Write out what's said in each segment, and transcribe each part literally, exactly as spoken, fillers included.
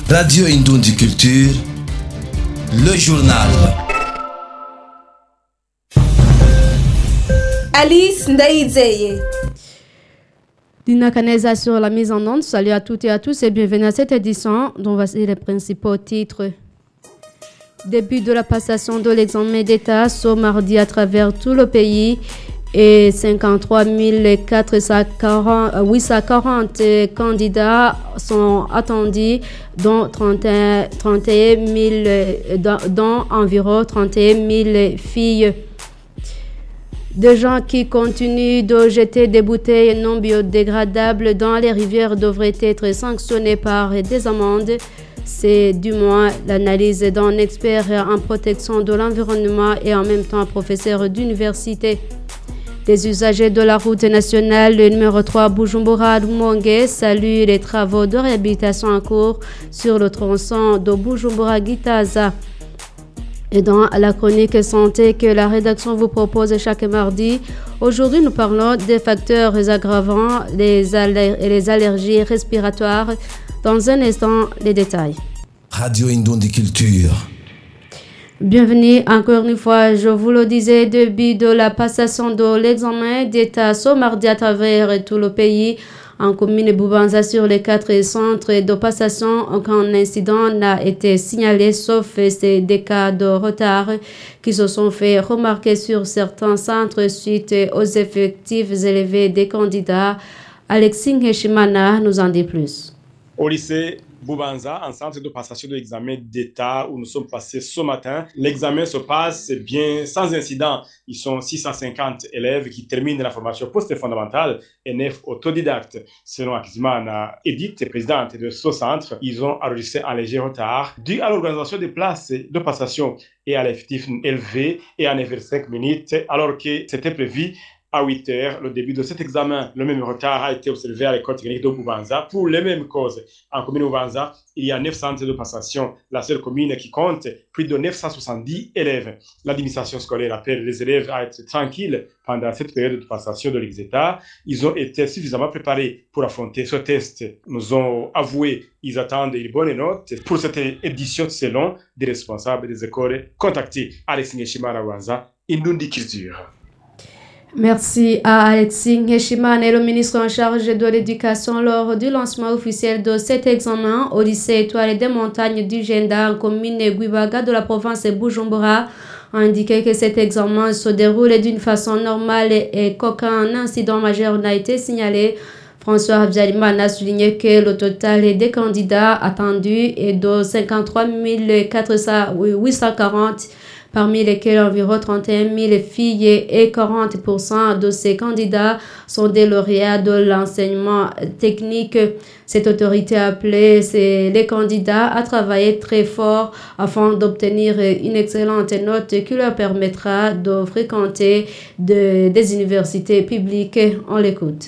Radio Indundi Culture, le journal. Alice Ndaïzeye. Dina Kaneza sur la mise en onde. Salut à toutes et à tous et bienvenue à cette édition dont voici les principaux titres. Début de la passation de l'examen d'État ce mardi à travers tout le pays et cinquante-trois mille quatre cent quarante candidats sont attendus, dont trente et un mille, dont environ trente et un mille filles. Des gens qui continuent de jeter des bouteilles non biodégradables dans les rivières devraient être sanctionnés par des amendes. C'est du moins l'analyse d'un expert en protection de l'environnement et en même temps professeur d'université. Les usagers de la route nationale numéro trois Bujumbura-Rumongue saluent les travaux de réhabilitation en cours sur le tronçon de Bujumbura-Gitaza. Et dans la chronique santé que la rédaction vous propose chaque mardi, aujourd'hui nous parlons des facteurs aggravants, les, aller- les allergies respiratoires. Dans un instant, les détails. Radio Indundi Culture. Bienvenue encore une fois, je vous le disais, début de la passation de l'examen d'État ce mardi à travers tout le pays. En commune Bubanza, sur les quatre centres de passation, aucun incident n'a été signalé, sauf ces des cas de retard qui se sont fait remarquer sur certains centres suite aux effectifs élevés des candidats. Alexis Ngeshimana nous en dit plus. Au lycée Bubanza, en centre de passation de l'examen d'État où nous sommes passés ce matin, l'examen se passe bien sans incident. Ils sont six cent cinquante élèves qui terminent la formation post-fondamentale et neuf autodidactes. Selon Akizimana Edith, présidente de ce centre, ils ont enregistré un léger retard dû à l'organisation des places de passation et à l'effectif élevé et à neuf heures cinq minutes alors que c'était prévu à huit heures, le début de cet examen. Le même retard a été observé à l'école technique de Bubanza pour les mêmes causes. En commune Bubanza, il y a neuf centres de passation, la seule commune qui compte plus de neuf cent soixante-dix élèves. L'administration scolaire appelle les élèves à être tranquilles pendant cette période de passation de l'exéta. Ils ont été suffisamment préparés pour affronter ce test. Nous ont avoué ils attendent une bonne note pour cette édition selon des responsables des écoles contactés. Alex Ngeshimana Bubanza, Indundi Culture. Merci à Alexis Ngeshimane et le ministre en charge de l'éducation lors du lancement officiel de cet examen au lycée Étoile des Montagnes du Genda en commune Guibaga de la province de Bujumbura a indiqué que cet examen se déroule d'une façon normale et qu'aucun incident majeur n'a été signalé. François Habyarimana a souligné que le total des candidats attendus est de cinquante-trois mille huit cent quarante, parmi lesquels environ trente et un mille filles et quarante pour cent de ces candidats sont des lauréats de l'enseignement technique. Cette autorité a appelé les candidats à travailler très fort afin d'obtenir une excellente note qui leur permettra de fréquenter de, des universités publiques. On l'écoute.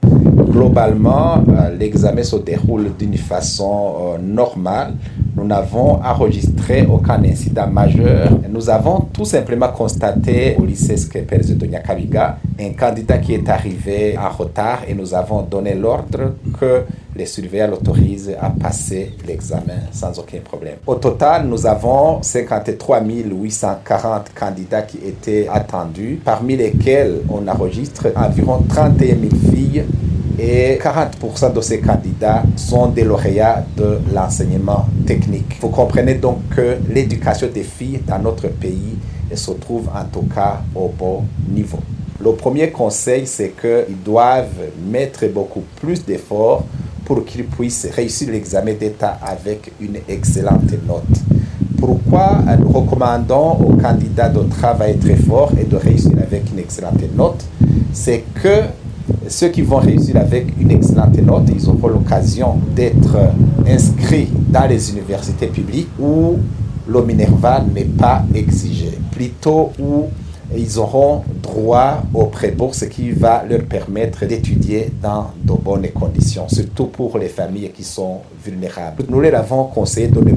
Globalement, euh, l'examen se déroule d'une façon euh, normale. Nous n'avons enregistré aucun incident majeur. Nous avons tout simplement constaté au lycée Skepers de Nyakabiga un candidat qui est arrivé en retard et nous avons donné l'ordre que les surveillants l'autorisent à passer l'examen sans aucun problème. Au total, nous avons cinquante-trois mille huit cent quarante candidats qui étaient attendus, parmi lesquels on enregistre environ trente et un mille filles et quarante pour cent de ces candidats sont des lauréats de l'enseignement technique. Vous comprenez donc que l'éducation des filles dans notre pays se trouve en tout cas au bon niveau. Le premier conseil, c'est qu'ils doivent mettre beaucoup plus d'efforts pour qu'ils puissent réussir l'examen d'État avec une excellente note. Pourquoi nous recommandons aux candidats de travailler très fort et de réussir avec une excellente note? C'est que ceux qui vont réussir avec une excellente note, ils auront l'occasion d'être inscrits dans les universités publiques où le Minerva n'est pas exigé, plutôt où ils auront droit au pré-bourse qui va leur permettre d'étudier dans de bonnes conditions, surtout pour les familles qui sont vulnérables. Nous leur avons conseillé de ne